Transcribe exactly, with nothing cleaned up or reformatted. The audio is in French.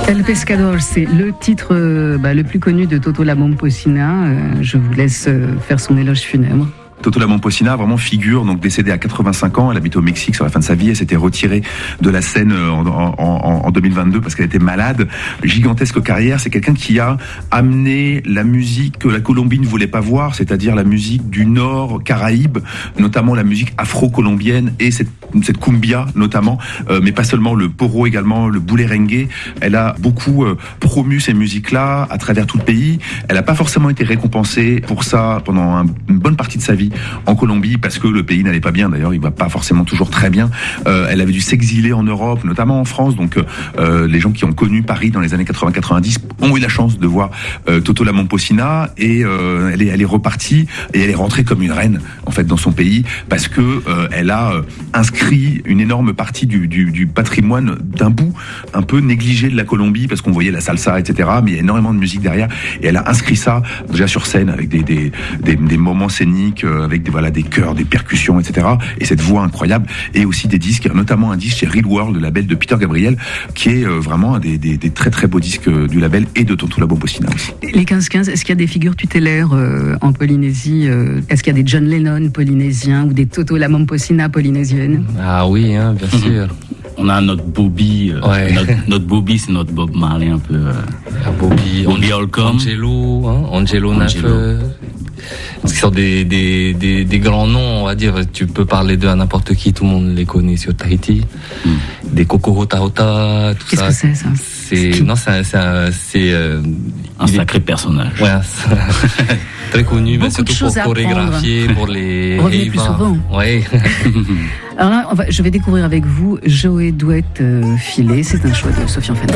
El Pescador, c'est le titre euh, bah, le plus connu de Toto La Momposina. Euh, je vous laisse euh, faire son éloge funèbre. Toto La Momposina vraiment figure, donc décédée à quatre-vingt-cinq ans, elle habite au Mexique sur la fin de sa vie, elle s'était retirée de la scène en, en, en, en deux mille vingt-deux parce qu'elle était malade. Gigantesque carrière, c'est quelqu'un qui a amené la musique que la Colombie ne voulait pas voir, c'est-à-dire la musique du Nord Caraïbe, notamment la musique afro-colombienne et cette, cette cumbia notamment, euh, mais pas seulement, le poro également, le boulerengue. Elle a beaucoup euh, promu ces musiques-là à travers tout le pays. Elle n'a pas forcément été récompensée pour ça pendant un, une bonne partie de sa vie en Colombie parce que le pays n'allait pas bien. D'ailleurs, il va pas forcément toujours très bien. Euh, elle avait dû s'exiler en Europe, notamment en France. Donc, euh, les gens qui ont connu Paris dans les années quatre-vingts quatre-vingt-dix ont eu la chance de voir euh, Toto La Momposina et euh, elle est, elle est repartie et elle est rentrée comme une reine en fait dans son pays parce que euh, elle a euh, inscrit une énorme partie du, du, du patrimoine d'un bout un peu négligé de la Colombie parce qu'on voyait la salsa, et cetera. Mais il y a énormément de musique derrière et elle a inscrit ça déjà sur scène avec des des des, des moments scéniques. Euh, avec des, voilà, des chœurs, des percussions, et cetera. Et cette voix incroyable, et aussi des disques, notamment un disque chez Real World, le label de Peter Gabriel, qui est euh, vraiment un des, des, des très très beaux disques du label et de Toto La Momposina aussi. Les quinze quinze, est-ce qu'il y a des figures tutélaires euh, en Polynésie euh, Est-ce qu'il y a des John Lennon polynésiens ou des Toto La Momposina polynésiennes? Ah oui, hein, bien mm-hmm. sûr. On a notre Bobby, euh, ouais. notre, notre Bobby, c'est notre Bob Marley un peu. Euh, Bobby, Bobby Holcomb, Angelo, hein, Angelo, Angelo. Nafeu. Ce sont des, des, des, des grands noms, on va dire. Tu peux parler d'eux à n'importe qui, tout le monde les connaît sur Tahiti. Mm. Des Coco Hota Hota, tout Qu'est-ce ça. Qu'est-ce que c'est ça? C'est, non, c'est, c'est, c'est euh, un sacré est... personnage. Ouais, très connu, mais surtout pour chorégraphier, pour les. Revenez plus souvent. Ouais. Alors là, on va, je vais découvrir avec vous Joey Douette euh, Filet. C'est un choix de Sofiane Fana.